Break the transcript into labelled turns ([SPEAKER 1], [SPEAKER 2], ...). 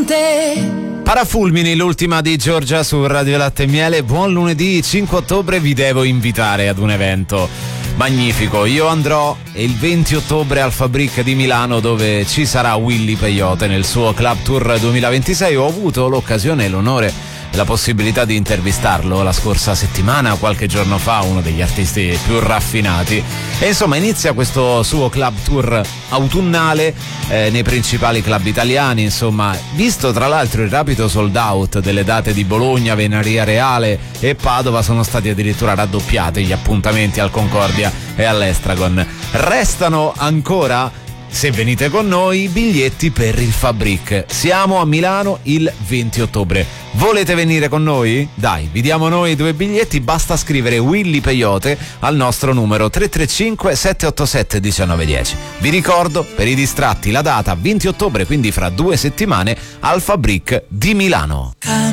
[SPEAKER 1] con te.
[SPEAKER 2] Parafulmini, l'ultima di Giorgia su Radio Latte e Miele. Buon lunedì 5 ottobre, vi devo invitare ad un evento magnifico. Io andrò il 20 ottobre al Fabric di Milano, dove ci sarà Willy Peyote nel suo Club Tour 2026. Ho avuto l'occasione e l'onore, la possibilità di intervistarlo la scorsa settimana, qualche giorno fa, uno degli artisti più raffinati, e insomma inizia questo suo Club Tour autunnale nei principali club italiani. Insomma, visto tra l'altro il rapido sold out delle date di Bologna, Venaria Reale e Padova, sono stati addirittura raddoppiati gli appuntamenti al Concordia e all'Estragon. Restano ancora, se venite con noi, i biglietti per il Fabric. Siamo a Milano il 20 ottobre. Volete venire con noi? Dai, vi diamo noi 2 biglietti, basta scrivere Willy Peyote al nostro numero 335 787 1910. Vi ricordo, per i distratti, la data 20 ottobre, quindi fra 2 settimane, al Fabric di Milano.